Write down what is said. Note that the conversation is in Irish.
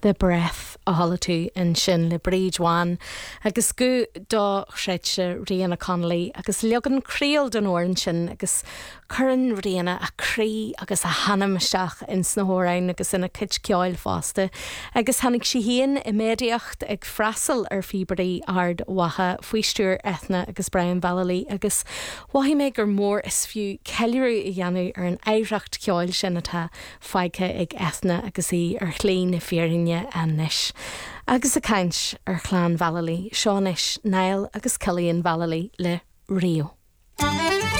the breath a hala tú in sin le brídháin agus go dá chréite Rihanna Connolly agus legan críal don órin sin agus churann Rihanna a crí agus a hanamisteach in snóráin agus ina kit ceáil fásta agus hanig si híon I médiacht ag freasal ar fibraí ard watha fuistúr ethna agus Brian Vallely agus wahí mé gur mór is fiú ceiliú I dhéanú ar an éireacht ceáil sin atá faice ag ethna agus í ar chlín I fírinne a niis. Agus a caint ar chláán Vallely, Seanis, Niall agus Cillian Vallely le Rio.